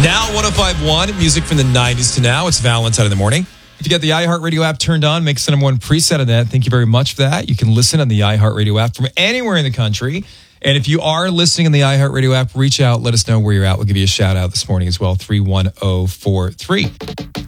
Now 105.1, music from the 90s to now. It's Valentine in the morning. If you got the iHeartRadio app turned on, makes the number one preset of that. Thank you very much for that. You can listen on the iHeartRadio app from anywhere in the country. And if you are listening on the iHeartRadio app, reach out. Let us know where you're at. We'll give you a shout out this morning as well, 31043.